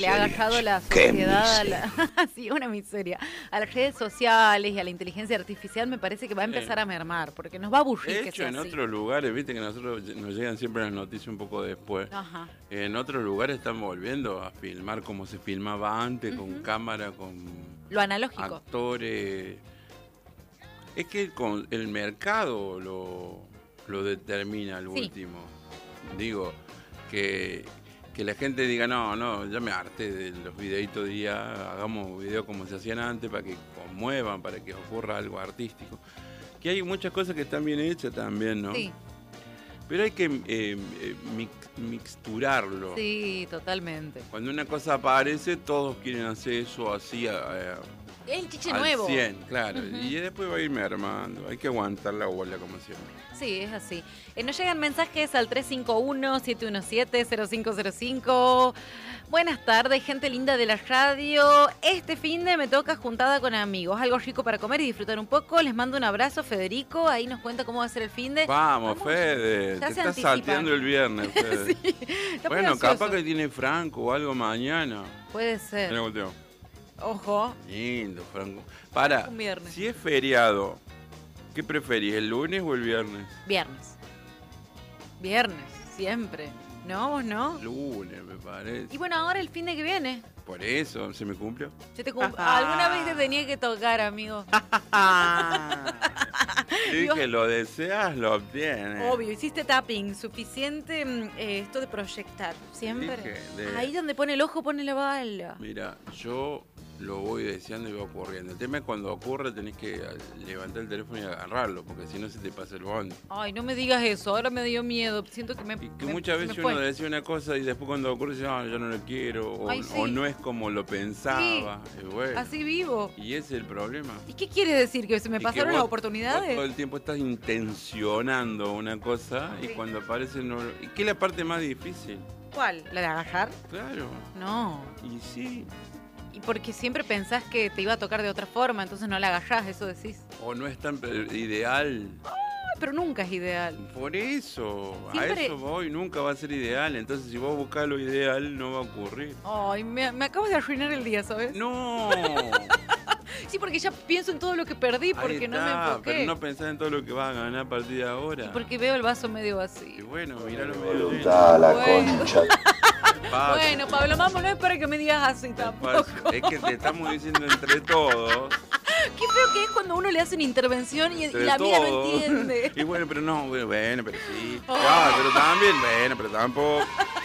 Le ha agarrado la sociedad a la... sí, una miseria. A las redes sociales y a la inteligencia artificial me parece que va a empezar a mermar, porque nos va a aburrir De que hecho, sea en así. otros lugares, viste que nosotros nos llegan siempre las noticias un poco después. Ajá. En otros lugares están volviendo a filmar como se filmaba antes, con cámara, con Lo analógico. actores. Es que con el mercado lo determina al Sí. último. Digo, que la gente diga, no, ya me harté de los videitos de día, hagamos videos como se hacían antes para que conmuevan, para que ocurra algo artístico. Que hay muchas cosas que están bien hechas también, ¿no? Sí, Pero hay que mixturarlo. sí, totalmente. Cuando una cosa aparece, todos quieren hacer eso así El chiche al nuevo. 100, claro. Y después va a ir mermando. Hay que aguantar la bola como siempre. Sí, es así. Nos llegan mensajes al 351-717-0505. Buenas tardes, gente linda de la radio. Este finde me toca juntada con amigos. Algo rico para comer y disfrutar un poco. Les mando un abrazo, Federico. Ahí nos cuenta cómo va a ser el finde. Vamos, Fede. ya Te se estás anticipan. salteando el viernes, Fede. Está muy Bueno, ansioso. capaz que tiene Franco o algo mañana. Puede ser. Mira, volteo. Ojo. Lindo, Franco. Para, Un viernes. si es feriado, ¿qué preferís, el lunes o el viernes? Viernes. Viernes, siempre. ¿No? ¿Vos no? Lunes, me parece. Y bueno, ahora el finde que viene. Por eso, ¿se me cumplió? Alguna vez te tenía que tocar, amigo. Sí, Dios. que lo deseas, lo obtienes. Obvio, hiciste tapping, suficiente esto de proyectar, siempre. Dije, Ahí donde pone el ojo, pone la bala. Mira, yo lo voy deseando y va ocurriendo. El tema es cuando ocurre tenés que levantar el teléfono y agarrarlo, porque si no se te pasa el bondi. Ay, no me digas eso, ahora me dio miedo. Siento que me. Y que me- muchas se veces me uno fue. decía una cosa y después cuando ocurre dice, yo no lo quiero, o, Ay, sí. o no es como lo pensaba. Y bueno, Así vivo. y ese es el problema. ¿Y qué quiere decir? ¿Que se me Y que pasaron vos- las Vos oportunidades? todo el tiempo estás intencionando una cosa y Sí. cuando aparece no. ¿Y qué es la parte más difícil? ¿Cuál? ¿La de agarrar? Claro. No. Y sí. Y porque siempre pensás que te iba a tocar de otra forma, entonces no la agarrás, eso decís. O no es tan ideal. Ay, pero nunca es ideal. Por eso, Siempre- a eso voy, nunca va a ser ideal. Entonces, si vos buscás lo ideal, no va a ocurrir. Ay, me acabas de arruinar el día, ¿sabes? ¡No! Sí, porque ya pienso en todo lo que perdí porque Ahí no me está, enfoqué. pero no pensás en todo lo que vas a ganar a partir de Y ahora. porque veo el vaso medio Y vacío. bueno, miralo medio lleno. Está la Bueno. concha. Pasa, Bueno, Pablo Mamo, no es para que me digas así tampoco. pasa. Es que te estamos diciendo entre todos. Qué feo que es cuando uno le hace una intervención y Entre la mía no todos. entiende. Y bueno, pero no, bueno, pero sí. Oh. Ah, pero también, bueno, pero tampoco.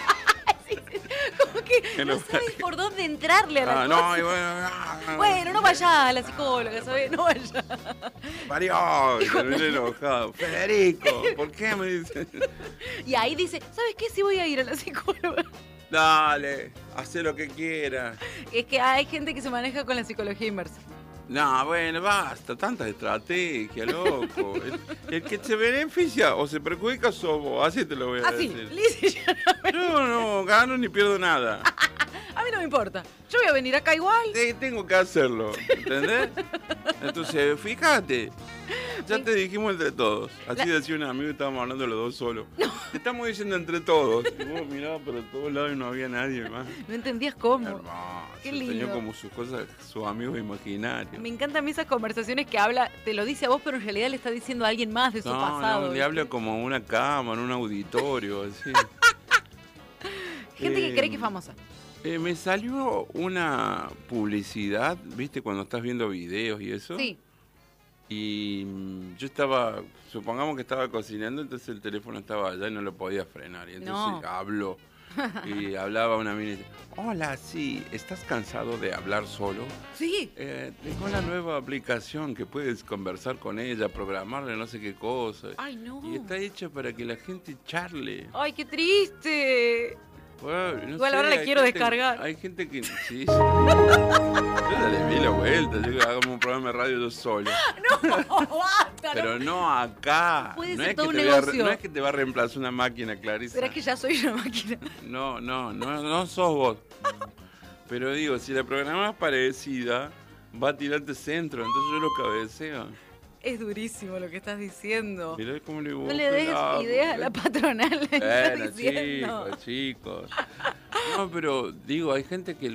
Como que no Pero- sabes por dónde entrarle a la Ah, cosa. no, y bueno. Bueno, no vayas a la psicóloga, ¿sabes? No vayas. Parió, y terminé enojado. Federico, ¿por qué me dices? Y ahí dice, ¿sabes qué? Sí voy a ir a la psicóloga. Dale, haz lo que quieras. Es que hay gente que se maneja con la psicología inversa. No, bueno, basta, tanta estrategia, loco. El que se beneficia o se perjudica sos vos, así te lo voy a Así, decir. lisa y llanamente. Yo no gano ni pierdo nada. A mí no me importa. Yo voy a venir acá igual. Tengo que hacerlo, ¿entendés? Entonces, fíjate, ya te dijimos entre todos. Así decía un amigo, estábamos hablando los dos solos. Te estamos diciendo entre todos. Y vos mirabas por todos lados y no había nadie más. No entendías cómo. Hermoso. Qué Tenía lindo. como sus cosas, sus amigos imaginarios. Me encantan a mí esas conversaciones que habla, te lo dice a vos, pero en realidad le está diciendo a alguien más de su pasado. No, le ¿viste? habla como una cámara, un auditorio, así. Gente que cree que es famosa. Me salió una publicidad, ¿viste? Cuando estás viendo videos y eso. Sí. Y yo estaba, supongamos que estaba cocinando, entonces el teléfono estaba allá y no lo podía frenar. Y entonces No. habló. Y hablaba una mina y dice, hola, sí, ¿estás cansado de hablar solo? Sí. Tengo la nueva aplicación que puedes conversar con ella, programarle no sé qué cosa. Ay, no. Y está hecha para que la gente charle. Ay, qué triste. Bueno, no Igual sé, ahora la hay quiero gente- descargar. Hay gente que... Sí. Yo ya le di la vuelta, yo hagamos un programa de radio yo solo. Basta, Pero no acá. Puede no ser es todo que un te va a negocio. no es que te va a reemplazar una máquina, Clarisa. ¿Será que ya soy una máquina? No sos vos. Pero digo, si la programa es parecida, va a tirarte centro, entonces yo lo cabeceo. Es durísimo lo que estás diciendo. Mirá cómo le No le des ideas a la patronal. le estás Bueno, diciendo. chicos. No, pero digo, hay gente que